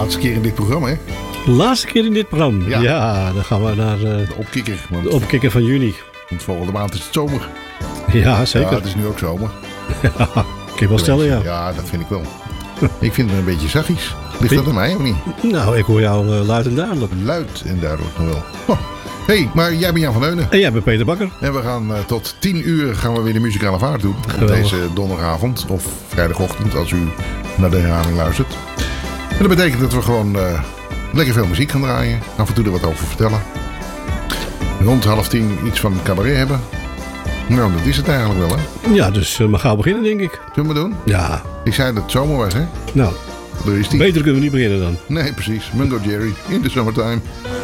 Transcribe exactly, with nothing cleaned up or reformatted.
laatste keer in dit programma, hè? Laatste keer in dit programma. Ja. Ja, dan gaan we naar uh, De opkikker. Want, de opkikker van juni. want volgende maand is het zomer. Ja, zeker. Ja, het is nu ook zomer. Ja, kan je wel stellen, ja. Ja, dat vind ik wel. Ik vind het een beetje zachtjes. Ligt dat aan mij of niet? Nou, ik hoor jou uh, luid en duidelijk. Luid en duidelijk nog wel. Oh. Hey, maar jij bent Jan van Heunen. En jij bent Peter Bakker. En we gaan uh, tot tien uur gaan we weer de muzikale vaart doen. Op Geweldig. deze donderdagavond of vrijdagochtend als u naar de herhaling luistert. En dat betekent dat we gewoon uh, lekker veel muziek gaan draaien. Af en toe er wat over vertellen. Rond half tien iets van cabaret hebben. Nou, dat is het eigenlijk wel, hè. Ja, dus uh, maar gauw beginnen, denk ik. Zullen we doen? Ja, Ik zei dat het zomer was, hè. nou, Daar is die. beter kunnen we niet beginnen dan. Nee, precies. Mungo Jerry in the summertime.